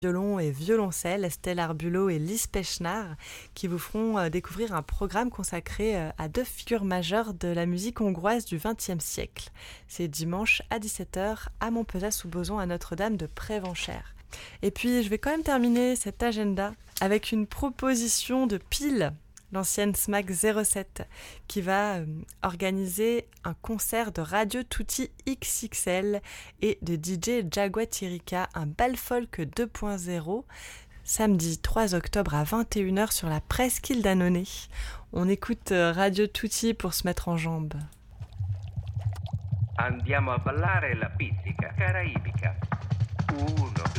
Violon et violoncelle, Estelle Arbulot et Lise Pechnard, qui vous feront découvrir un programme consacré à deux figures majeures de la musique hongroise du XXe siècle. C'est dimanche à 17h à Montpezat-sous-Bozon à Notre-Dame de Prévenchères. Et puis je vais quand même terminer cet agenda avec une proposition de Pile, l'ancienne SMAC 07, qui va organiser un concert de Radio Tutti XXL et de DJ Jaguar Tirika, un bal folk 2.0, samedi 3 octobre à 21h sur la presqu'île d'Annonay. On écoute Radio Tutti pour se mettre en jambes. Andiamo a ballare la pizzica caraibica. 1,